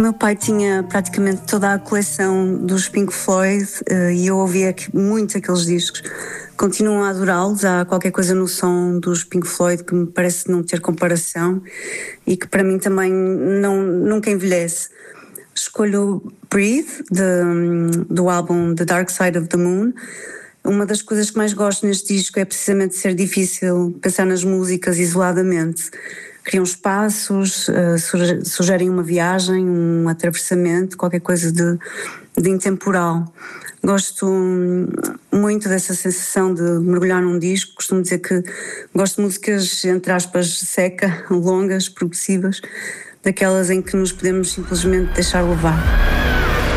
O meu pai tinha praticamente toda a coleção dos Pink Floyd e eu ouvia muito aqueles discos. Continuo a adorá-los, há qualquer coisa no som dos Pink Floyd que me parece não ter comparação e que para mim também nunca envelhece. Escolho Breathe, do álbum The Dark Side of the Moon. Uma das coisas que mais gosto neste disco é precisamente ser difícil pensar nas músicas isoladamente. Criam espaços, sugerem uma viagem, um atravessamento, qualquer coisa de intemporal. Gosto muito dessa sensação de mergulhar num disco. Costumo dizer que gosto de músicas, entre aspas, seca, longas, progressivas, daquelas em que nos podemos simplesmente deixar levar.